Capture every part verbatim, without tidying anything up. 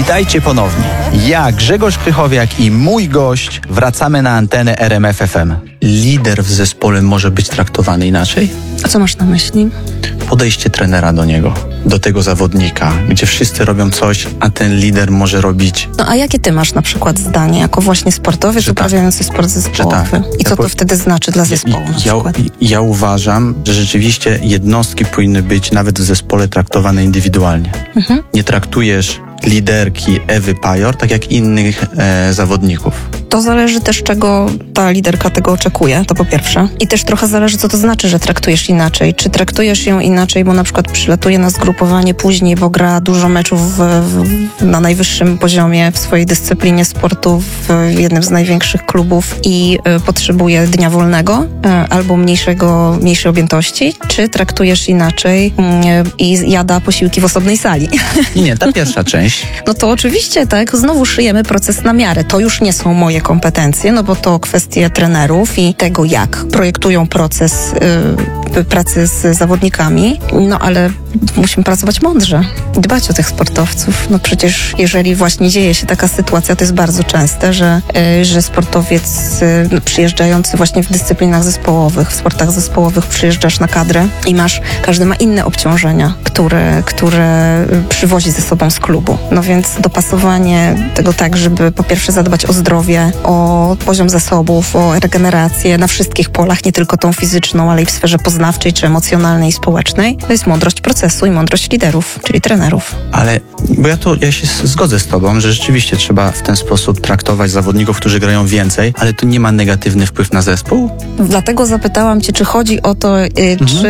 Witajcie ponownie. Ja, Grzegorz Krychowiak i mój gość wracamy na antenę R M F F M. Lider w zespole może być traktowany inaczej? A co masz na myśli? Podejście trenera do niego, do tego zawodnika, gdzie wszyscy robią coś, a ten lider może robić... No a jakie ty masz na przykład zdanie, jako właśnie sportowiec Że tak. uprawiający sport zespołowy? Tak. I co Ja to po- wtedy znaczy dla zespołu na Ja, przykład? ja uważam, że rzeczywiście jednostki powinny być nawet w zespole traktowane indywidualnie. Mhm. Nie traktujesz liderki Ewy Pajor tak jak innych e, zawodników. To zależy też, czego ta liderka tego oczekuje, to po pierwsze. I też trochę zależy, co to znaczy, że traktujesz inaczej. Czy traktujesz ją inaczej, bo na przykład przylatuje na zgrupowanie później, bo gra dużo meczów w, w, na najwyższym poziomie w swojej dyscyplinie sportu w jednym z największych klubów i y, potrzebuje dnia wolnego y, albo mniejszego, mniejszej objętości, czy traktujesz inaczej y, i jada posiłki w osobnej sali. Nie, nie, ta pierwsza część. No to oczywiście, tak, znowu szyjemy proces na miarę. To już nie są moje kompetencje, no bo to kwestie trenerów i tego, jak projektują proces y, pracy z zawodnikami, no ale musimy pracować mądrze, dbać o tych sportowców. No przecież jeżeli właśnie dzieje się taka sytuacja, to jest bardzo częste, że, y, że sportowiec y, no, przyjeżdżający właśnie w dyscyplinach zespołowych, w sportach zespołowych przyjeżdżasz na kadrę i masz, każdy ma inne obciążenia, które, które przywozi ze sobą z klubu. No więc dopasowanie tego tak, żeby po pierwsze zadbać o zdrowie, o poziom zasobów, o regenerację na wszystkich polach, nie tylko tą fizyczną, ale i w sferze poznawczej, czy emocjonalnej i społecznej, to jest mądrość procesu i mądrość liderów, czyli trenerów. Ale, bo ja to, ja się s- zgodzę z tobą, że rzeczywiście trzeba w ten sposób traktować zawodników, którzy grają więcej, ale to nie ma negatywny wpływ na zespół? Dlatego zapytałam cię, czy chodzi o to, y, czy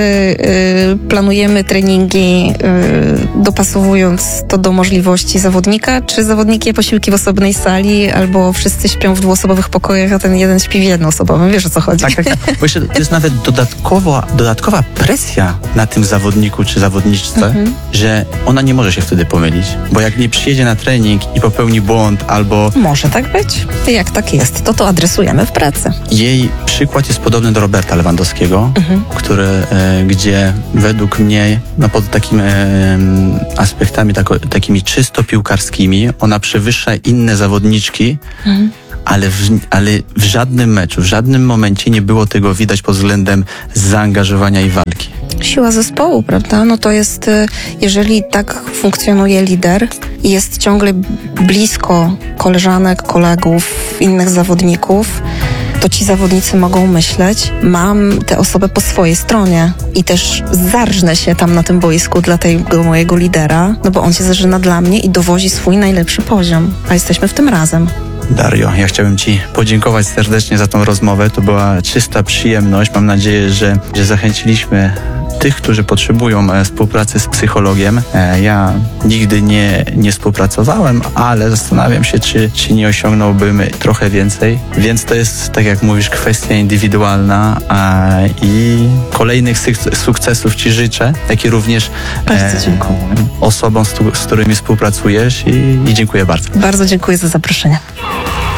y, planujemy treningi y, dopasowując to do możliwości zawodnika, czy zawodnik je posiłki w osobnej sali, albo wszyscy śpią w dwuosobowych pokojach, a ten jeden śpi w jednoosobowym. Wiesz, o co chodzi? Tak, tak, tak. Bo jeszcze to jest nawet dodatkowa, dodatkowa presja na tym zawodniku czy zawodniczce, Mhm. że ona nie może się wtedy pomylić. Bo jak nie przyjedzie na trening i popełni błąd albo Może tak być. I jak tak jest, to to adresujemy w pracy. jej przykład jest podobny do Roberta Lewandowskiego, Mhm. który, e, gdzie według mnie no pod takimi e, aspektami tako, takimi czysto piłkarskimi ona przewyższa inne zawodniczki, Mhm. ale w, ale w żadnym meczu, w żadnym momencie nie było tego widać pod względem zaangażowania i walki. Siła zespołu, prawda? No to jest, y, jeżeli tak funkcjonuje lider i jest ciągle blisko koleżanek, kolegów, innych zawodników, to ci zawodnicy mogą myśleć, mam tę osobę po swojej stronie i też zarżnę się tam na tym boisku dla tego mojego lidera, no bo on się zażyna dla mnie i dowozi swój najlepszy poziom, a jesteśmy w tym razem. Dario, ja chciałbym Ci podziękować serdecznie za tą rozmowę. To była czysta przyjemność. Mam nadzieję, że, że zachęciliśmy tych, którzy potrzebują e, współpracy z psychologiem. E, ja nigdy nie, nie współpracowałem, ale zastanawiam się, czy, czy nie osiągnąłbym trochę więcej. Więc to jest, tak jak mówisz, kwestia indywidualna a, i kolejnych syk- sukcesów Ci życzę, jak i również Bardzo dziękuję. osobom, z, tu- z którymi współpracujesz i, i dziękuję bardzo. Bardzo dziękuję za zaproszenie.